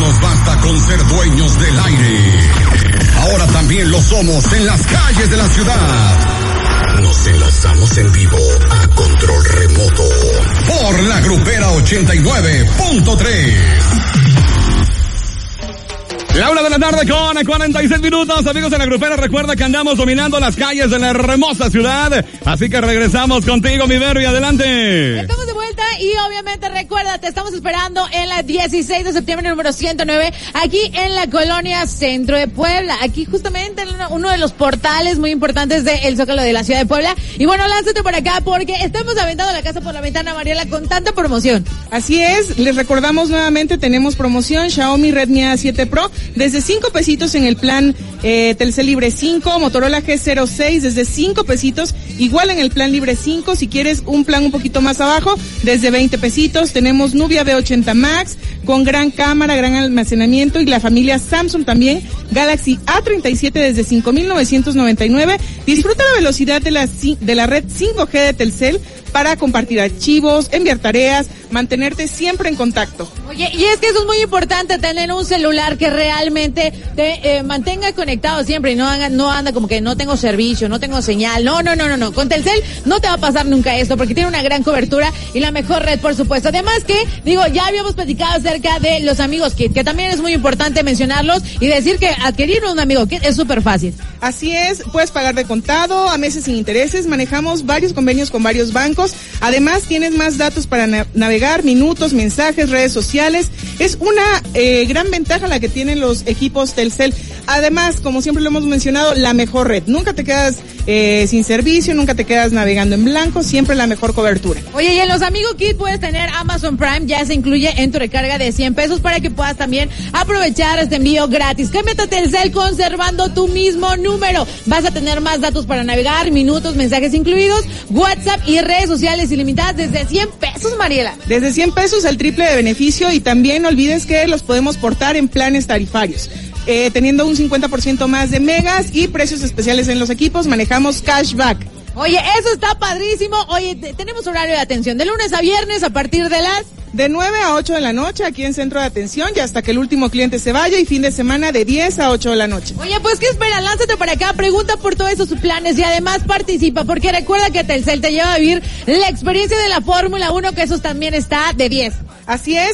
nos basta con ser dueños del aire. Ahora también lo somos en las calles de la ciudad. Nos enlazamos en vivo a control remoto por la Grupera 89.3. La 1 de la tarde con 46 minutos, amigos de la Grupera. Recuerda que andamos dominando las calles de la hermosa ciudad. Así que regresamos contigo, mi Vero, y adelante. Estamos de vuelta y obviamente recuerda, te estamos esperando en la 16 de septiembre, número 109, aquí en la colonia Centro de Puebla. Aquí justamente en uno de los portales muy importantes del Zócalo de la ciudad de Puebla. Y bueno, lánzate por acá porque estamos aventando la casa por la ventana, Mariela, con tanta promoción. Así es, les recordamos nuevamente, tenemos promoción Xiaomi Redmi A7 Pro desde 5 pesitos en el plan Telcel Libre 5, Motorola G06 desde 5 pesitos, igual en el plan Libre 5, si quieres un plan un poquito más abajo, desde 20 pesitos, tenemos Nubia B80 Max, con gran cámara, gran almacenamiento, y la familia Samsung también, Galaxy A37 desde 5,999, disfruta la velocidad de la red 5G de Telcel para compartir archivos, enviar tareas, mantenerte siempre en contacto. Oye, y es que eso es muy importante, tener un celular que realmente te mantenga conectado siempre y no anda como que no tengo servicio, no tengo señal. No. Con Telcel no te va a pasar nunca esto porque tiene una gran cobertura y la mejor red, por supuesto. Además que, ya habíamos platicado acerca de los amigos Kit, que también es muy importante mencionarlos y decir que adquirir un amigo Kit es súper fácil. Así es, puedes pagar de contado, a meses sin intereses, manejamos varios convenios con varios bancos. Además, tienes más datos para navegar, minutos, mensajes, redes sociales. Es una gran ventaja la que tienen los equipos Telcel. Además, como siempre lo hemos mencionado, la mejor red. Nunca te quedas sin servicio, nunca te quedas navegando en blanco, siempre la mejor cobertura. Oye, y en los Amigo Kit puedes tener Amazon Prime, ya se incluye en tu recarga de 100 pesos para que puedas también aprovechar este envío gratis. Cámbiate a Telcel conservando tu mismo número. Vas a tener más datos para navegar, minutos, mensajes incluidos, WhatsApp y redes sociales ilimitadas desde 100 pesos, Mariela. Desde 100 pesos, el triple de beneficio, y también no olvides que los podemos portar en planes tarifarios. Teniendo un 50% más de megas y precios especiales en los equipos, manejamos cashback. Oye, eso está padrísimo. Oye, tenemos horario de atención de lunes a viernes a partir de las... De 9 a 8 de la noche aquí en Centro de Atención y hasta que el último cliente se vaya, y fin de semana de 10 a 8 de la noche. Oye, pues ¿qué espera? Lánzate para acá, pregunta por todos esos planes y además participa, porque recuerda que Telcel te lleva a vivir la experiencia de la Fórmula 1, que eso también está de 10. Así es.